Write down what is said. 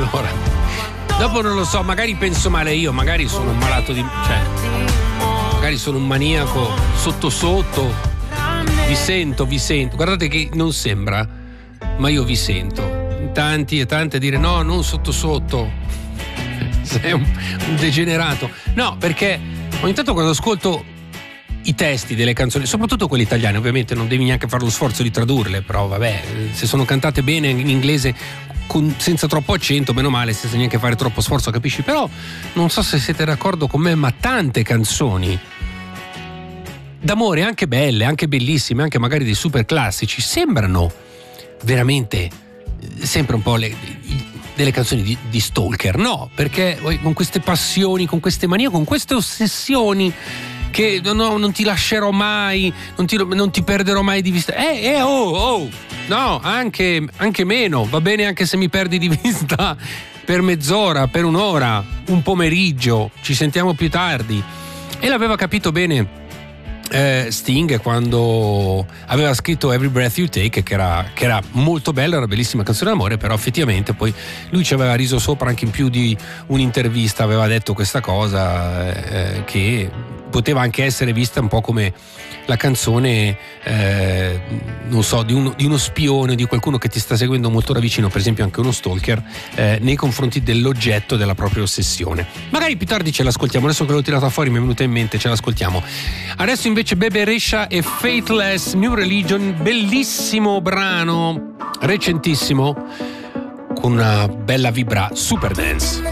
Allora, dopo non lo so, magari penso male io, magari sono un malato di... cioè, magari sono un maniaco sotto sotto. Vi sento. Guardate che non sembra, ma io vi sento. Tanti e tante dire no, non sotto sotto. Sei un degenerato. No, perché ogni tanto quando ascolto i testi delle canzoni, soprattutto quelle italiane, ovviamente non devi neanche fare lo sforzo di tradurle, però vabbè, se sono cantate bene in inglese senza troppo accento, meno male, senza neanche fare troppo sforzo, capisci? Però non so se siete d'accordo con me, ma tante canzoni d'amore, anche belle, anche bellissime, anche magari dei super classici, sembrano veramente sempre un po' delle canzoni di stalker, no? Perché con queste passioni, con queste manie, con queste ossessioni che non ti lascerò mai, non ti perderò mai di vista. No, anche meno, va bene anche se mi perdi di vista per mezz'ora, per un'ora, un pomeriggio, ci sentiamo più tardi. E l'aveva capito bene Sting quando aveva scritto Every Breath You Take, che era molto bella, una bellissima canzone d'amore, però effettivamente poi lui ci aveva riso sopra anche in più di un'intervista, aveva detto questa cosa che poteva anche essere vista un po' come la canzone non so, di uno spione, di qualcuno che ti sta seguendo molto da vicino, per esempio anche uno stalker nei confronti dell'oggetto della propria ossessione. Magari più tardi ce l'ascoltiamo, adesso che l'ho tirata fuori mi è venuta in mente, ce l'ascoltiamo. Adesso invece Bebe Rexha e Faithless, New Religion, bellissimo brano, recentissimo, con una bella vibra super dance.